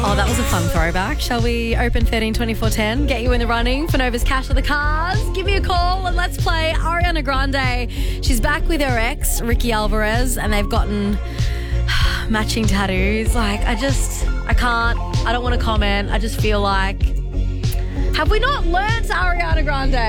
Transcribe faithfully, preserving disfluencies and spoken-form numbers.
Oh, that was a fun throwback. Shall we open thirteen twenty-four ten? Get you in the running for Nova's Cash of the Cars? Give me a call and let's play Ariana Grande. She's back with her ex, Ricky Alvarez, and they've gotten matching tattoos. Like, I just, I can't, I don't want to comment. I just feel like, have we not learnt Ariana Grande?